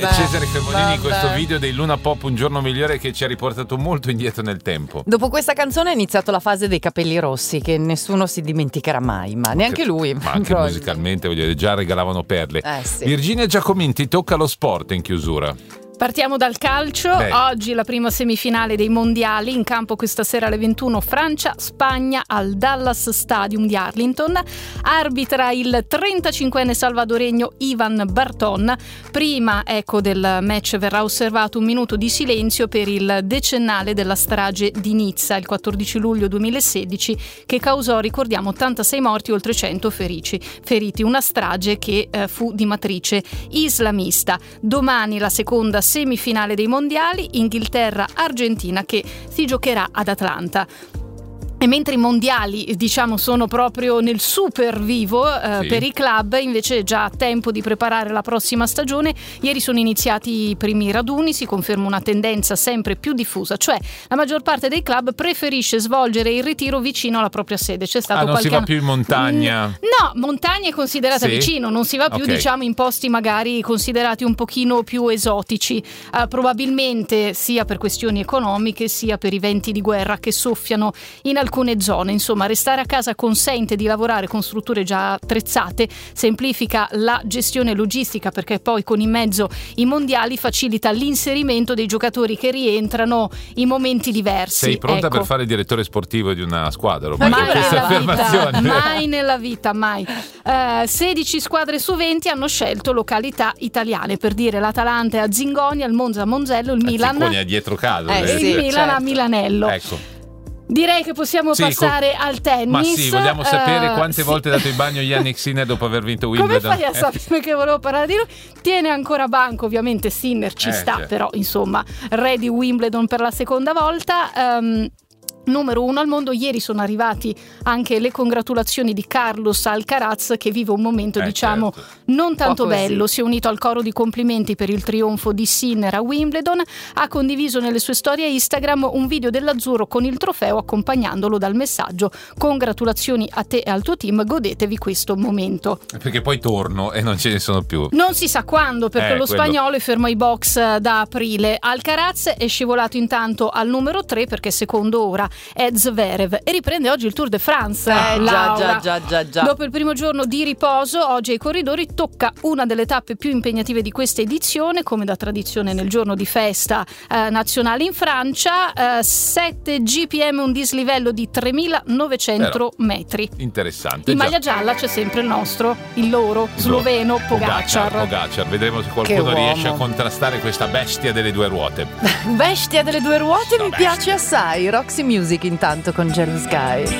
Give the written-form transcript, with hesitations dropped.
E Cesare Cremonini in questo video dei Luna Pop Un giorno migliore che ci ha riportato molto indietro nel tempo. Dopo questa canzone è iniziato la fase dei capelli rossi che nessuno si dimenticherà mai, ma neanche lui. Ma anche musicalmente, voglio dire, già regalavano perle. Sì. Virginia Giacominti, tocca lo sport in chiusura. Partiamo dal calcio. Oggi la prima semifinale dei mondiali, in campo questa sera alle 21 Francia-Spagna al Dallas Stadium di Arlington. Arbitra il 35enne salvadoregno Ivan Barton. Prima del match verrà osservato un minuto di silenzio per il decennale della strage di Nizza il 14 luglio 2016 che causò, ricordiamo, 86 morti e oltre 100 feriti. Una strage che fu di matrice islamista. Domani la seconda semifinale dei mondiali, Inghilterra-Argentina, che si giocherà ad Atlanta. E mentre i mondiali, sono proprio nel super vivo per i club, invece è già tempo di preparare la prossima stagione. Ieri sono iniziati i primi raduni, si conferma una tendenza sempre più diffusa, cioè la maggior parte dei club preferisce svolgere il ritiro vicino alla propria sede. C'è stato non si va più in montagna? No, montagna è considerata vicino, non si va più in posti magari considerati un pochino più esotici, probabilmente sia per questioni economiche sia per i venti di guerra che soffiano in alcune zone. Insomma, restare a casa consente di lavorare con strutture già attrezzate, semplifica la gestione logistica perché poi con in mezzo i mondiali facilita l'inserimento dei giocatori che rientrano in momenti diversi. Sei pronta per fare il direttore sportivo di una squadra? Mai nella vita, mai. 16 squadre su 20 hanno scelto località italiane, per dire l'Atalanta è a Zingonia, il Monza a Monzello, il Milan Zingonia dietro casa, il Milan a Milanello. Ecco. Direi che possiamo passare al tennis. Ma sì, vogliamo sapere quante volte ha dato in bagno Jannik Sinner dopo aver vinto Wimbledon. Come fai a sapere che volevo parlare di lui? Tiene ancora banco, ovviamente Sinner ci sta, però insomma, re di Wimbledon per la seconda volta. Numero 1 al mondo. Ieri sono arrivati anche le congratulazioni di Carlos Alcaraz, che vive un momento non tanto bello. Si è unito al coro di complimenti per il trionfo di Sinner a Wimbledon, ha condiviso nelle sue storie Instagram un video dell'azzurro con il trofeo accompagnandolo dal messaggio: congratulazioni a te e al tuo team, godetevi questo momento. Perché poi torno e non ce ne sono più. Non si sa quando, perché lo spagnolo è fermo ai box da aprile. Alcaraz è scivolato intanto al numero 3 perché secondo ora è Zverev e riprende oggi il Tour de France. Già. Dopo il primo giorno di riposo, oggi ai corridori tocca una delle tappe più impegnative di questa edizione, come da tradizione nel giorno di festa nazionale in Francia. 7 GPM, un dislivello di 3.900 metri. Interessante. In maglia gialla c'è sempre il loro sloveno Pogacar. Vedremo se qualcuno riesce a contrastare questa bestia delle due ruote. Bestia delle due ruote mi piace assai. Roxy Music intanto con Jealous Guy.